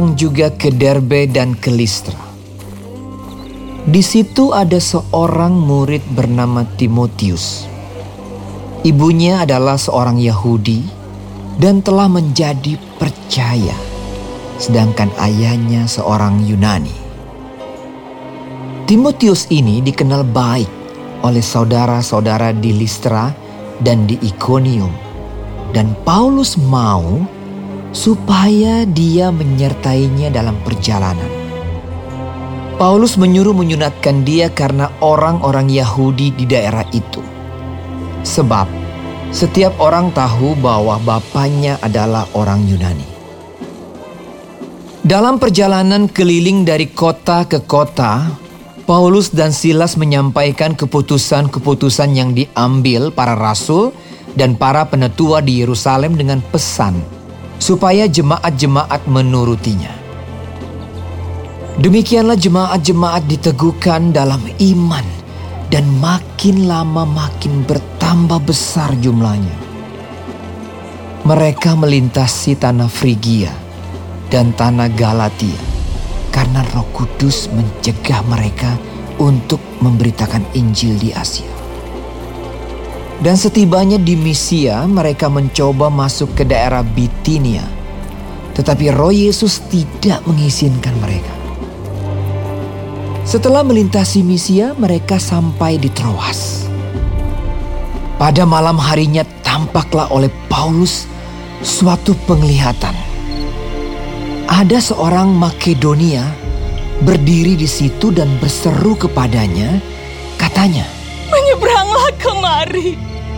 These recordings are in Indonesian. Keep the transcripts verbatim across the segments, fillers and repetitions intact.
datang juga ke Derbe dan ke Listra. Di situ ada seorang murid bernama Timotius. Ibunya adalah seorang Yahudi dan telah menjadi percaya, sedangkan ayahnya seorang Yunani. Timotius ini dikenal baik oleh saudara-saudara di Listra dan di Ikonium, dan Paulus mau supaya dia menyertainya dalam perjalanan. Paulus menyuruh menyunatkan dia karena orang-orang Yahudi di daerah itu. Sebab setiap orang tahu bahwa bapaknya adalah orang Yunani. Dalam perjalanan keliling dari kota ke kota, Paulus dan Silas menyampaikan keputusan-keputusan yang diambil para rasul dan para penetua di Yerusalem dengan pesan supaya jemaat-jemaat menurutinya. Demikianlah jemaat-jemaat diteguhkan dalam iman dan makin lama makin bertambah besar jumlahnya. Mereka melintasi tanah Frigia dan tanah Galatia karena Roh Kudus mencegah mereka untuk memberitakan Injil di Asia. Dan setibanya di Misia, mereka mencoba masuk ke daerah Bitinia, tetapi Roh Yesus tidak mengizinkan mereka. Setelah melintasi Misia, mereka sampai di Troas. Pada malam harinya tampaklah oleh Paulus suatu penglihatan. Ada seorang Makedonia berdiri di situ dan berseru kepadanya, katanya, "Menyeberanglah kemari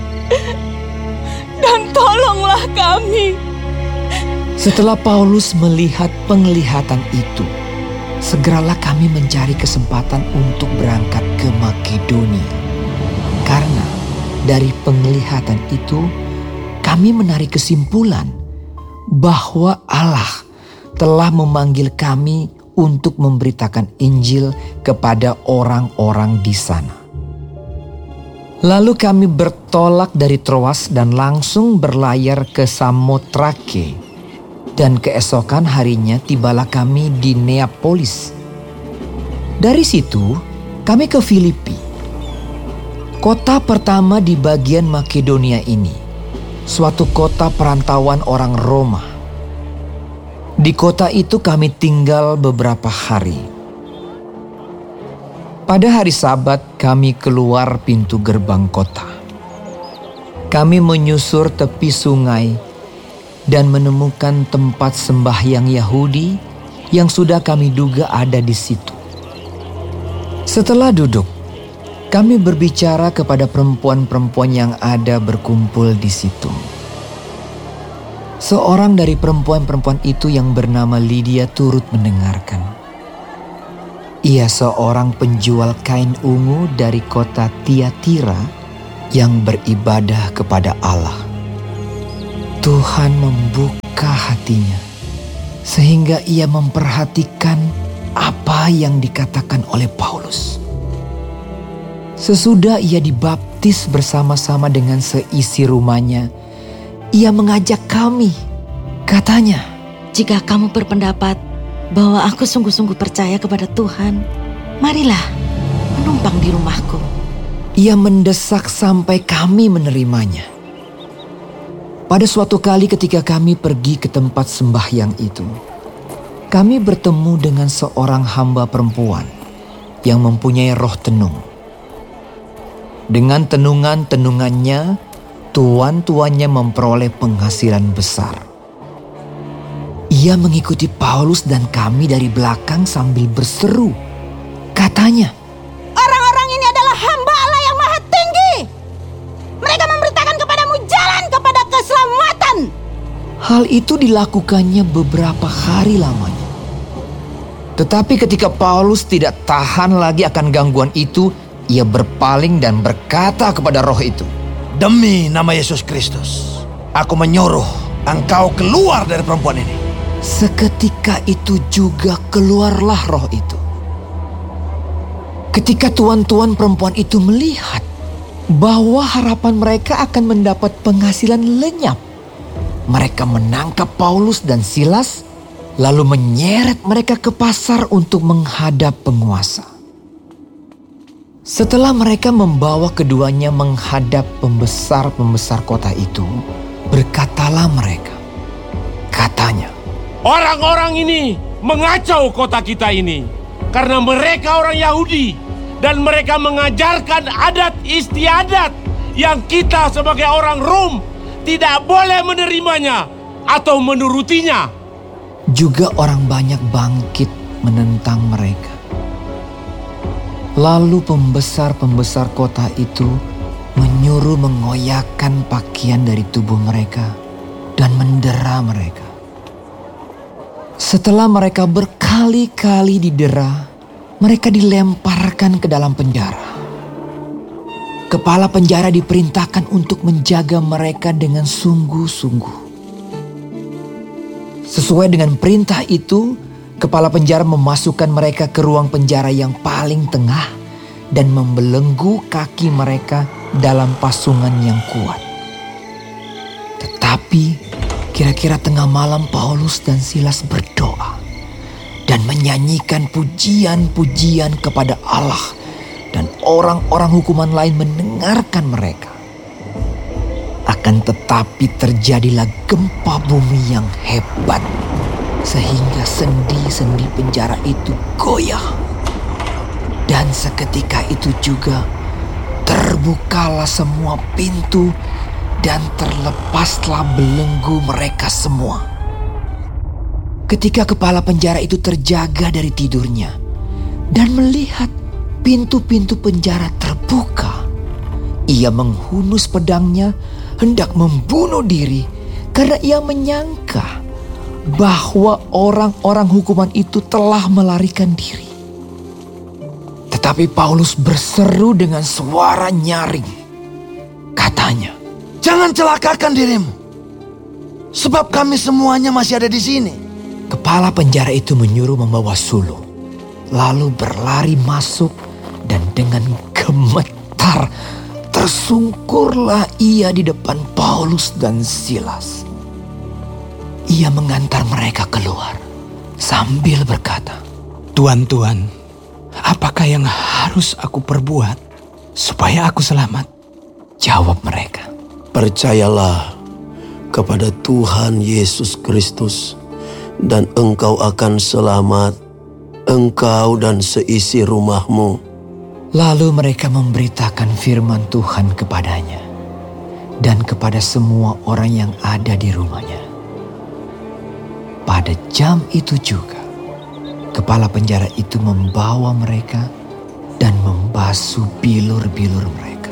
dan tolonglah kami." Setelah Paulus melihat penglihatan itu, segeralah kami mencari kesempatan untuk berangkat ke Makedonia. Karena dari penglihatan itu, kami menarik kesimpulan bahwa Allah telah memanggil kami untuk memberitakan Injil kepada orang-orang di sana. Lalu kami bertolak dari Troas dan langsung berlayar ke Samotrake. Dan keesokan harinya tibalah kami di Neapolis. Dari situ kami ke Filipi, kota pertama di bagian Makedonia ini, suatu kota perantauan orang Roma. Di kota itu kami tinggal beberapa hari. Pada hari Sabat kami keluar pintu gerbang kota. Kami menyusur tepi sungai dan menemukan tempat sembahyang Yahudi yang sudah kami duga ada di situ. Setelah duduk, kami berbicara kepada perempuan-perempuan yang ada berkumpul di situ. Seorang dari perempuan-perempuan itu yang bernama Lydia turut mendengarkan. Ia seorang penjual kain ungu dari kota Tiatira yang beribadah kepada Allah. Tuhan membuka hatinya sehingga ia memperhatikan apa yang dikatakan oleh Paulus. Sesudah ia dibaptis bersama-sama dengan seisi rumahnya, ia mengajak kami. Katanya, "Jika kamu berpendapat bahwa aku sungguh-sungguh percaya kepada Tuhan, marilah menumpang di rumahku." Ia mendesak sampai kami menerimanya. Pada suatu kali ketika kami pergi ke tempat sembahyang itu, kami bertemu dengan seorang hamba perempuan yang mempunyai roh tenung. Dengan tenungan-tenungannya, tuan-tuannya memperoleh penghasilan besar. Ia mengikuti Paulus dan kami dari belakang sambil berseru. Katanya, "Orang-orang ini adalah hamba Allah yang maha tinggi. Mereka memberitakan kepadamu jalan kepada keselamatan." Hal itu dilakukannya beberapa hari lamanya. Tetapi ketika Paulus tidak tahan lagi akan gangguan itu, ia berpaling dan berkata kepada roh itu, "Demi nama Yesus Kristus, aku menyuruh engkau keluar dari perempuan ini." Seketika itu juga keluarlah roh itu. Ketika tuan-tuan perempuan itu melihat bahwa harapan mereka akan mendapat penghasilan lenyap, mereka menangkap Paulus dan Silas, lalu menyeret mereka ke pasar untuk menghadap penguasa. Setelah mereka membawa keduanya menghadap pembesar-pembesar kota itu, berkatalah mereka. Katanya, orang-orang ini mengacau kota kita ini karena mereka orang Yahudi dan mereka mengajarkan adat istiadat yang kita sebagai orang Rom tidak boleh menerimanya atau menurutinya. Juga orang banyak bangkit menentang mereka. Lalu pembesar-pembesar kota itu menyuruh mengoyakkan pakaian dari tubuh mereka dan mendera mereka. Setelah mereka berkali-kali didera, mereka dilemparkan ke dalam penjara. Kepala penjara diperintahkan untuk menjaga mereka dengan sungguh-sungguh. Sesuai dengan perintah itu, kepala penjara memasukkan mereka ke ruang penjara yang paling tengah dan membelenggu kaki mereka dalam pasungan yang kuat. Tetapi kira-kira tengah malam Paulus dan Silas berdoa dan menyanyikan pujian-pujian kepada Allah, dan orang-orang hukuman lain mendengarkan mereka. Akan tetapi terjadilah gempa bumi yang hebat, sehingga sendi-sendi penjara itu goyah. Dan seketika itu juga terbukalah semua pintu dan terlepaslah belenggu mereka semua. Ketika kepala penjara itu terjaga dari tidurnya dan melihat pintu-pintu penjara terbuka, ia menghunus pedangnya hendak membunuh diri karena ia menyangka bahwa orang-orang hukuman itu telah melarikan diri. Tetapi Paulus berseru dengan suara nyaring. Katanya, "Jangan celakakan dirimu, sebab kami semuanya masih ada di sini." Kepala penjara itu menyuruh membawa sulung, lalu berlari masuk dan dengan gemetar tersungkurlah ia di depan Paulus dan Silas. Ia mengantar mereka keluar sambil berkata, "Tuan-tuan, apakah yang harus aku perbuat supaya aku selamat?" Jawab mereka, "Percayalah kepada Tuhan Yesus Kristus dan engkau akan selamat, engkau dan seisi rumahmu." Lalu mereka memberitakan firman Tuhan kepadanya dan kepada semua orang yang ada di rumahnya. Pada jam itu juga, kepala penjara itu membawa mereka dan membasuh bilur-bilur mereka.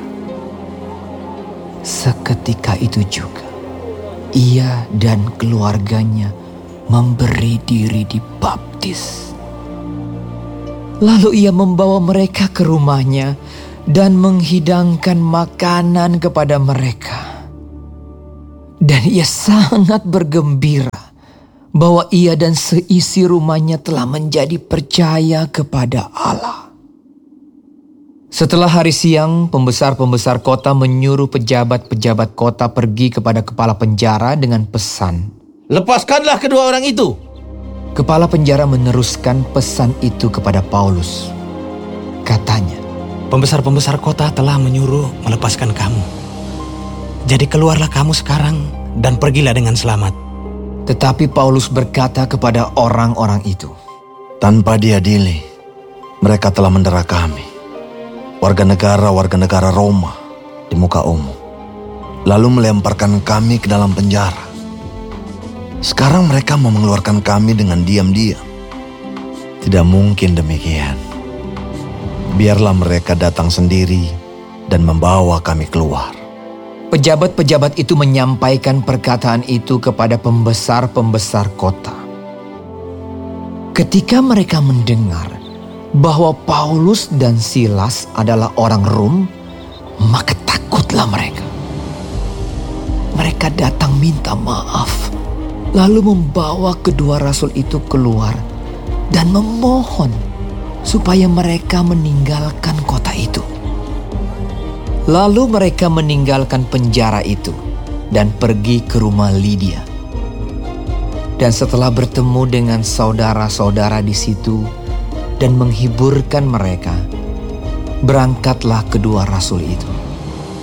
Seketika itu juga, ia dan keluarganya memberi diri dibaptis. Lalu ia membawa mereka ke rumahnya dan menghidangkan makanan kepada mereka. Dan ia sangat bergembira bahwa ia dan seisi rumahnya telah menjadi percaya kepada Allah. Setelah hari siang, pembesar-pembesar kota menyuruh pejabat-pejabat kota pergi kepada kepala penjara dengan pesan, "Lepaskanlah kedua orang itu." Kepala penjara meneruskan pesan itu kepada Paulus. Katanya, "Pembesar-pembesar kota telah menyuruh melepaskan kamu. Jadi keluarlah kamu sekarang dan pergilah dengan selamat." Tetapi Paulus berkata kepada orang-orang itu, "Tanpa diadili, mereka telah mendera kami, warga negara-warga negara Roma, di muka umum, lalu melemparkan kami ke dalam penjara. Sekarang mereka mau mengeluarkan kami dengan diam-diam. Tidak mungkin demikian. Biarlah mereka datang sendiri dan membawa kami keluar." Pejabat-pejabat itu menyampaikan perkataan itu kepada pembesar-pembesar kota. Ketika mereka mendengar bahwa Paulus dan Silas adalah orang Rom, maka takutlah mereka. Mereka datang minta maaf, lalu membawa kedua rasul itu keluar dan memohon supaya mereka meninggalkan kota itu. Lalu mereka meninggalkan penjara itu dan pergi ke rumah Lydia. Dan setelah bertemu dengan saudara-saudara di situ dan menghiburkan mereka, berangkatlah kedua rasul itu.